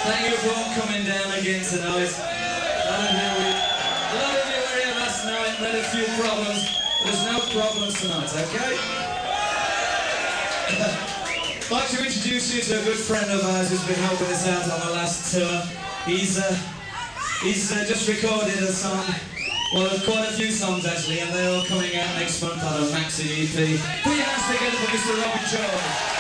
Thank you for all coming down again tonight. A lot of you were here last night and had a few problems. There's no problems tonight, okay? I'd like to introduce you to a good friend of ours who's been helping us out on the last tour. He's just recorded a song, well, quite a few songs actually, and they're all coming out next month on a maxi EP. Put your hands together for Mr. Robin George.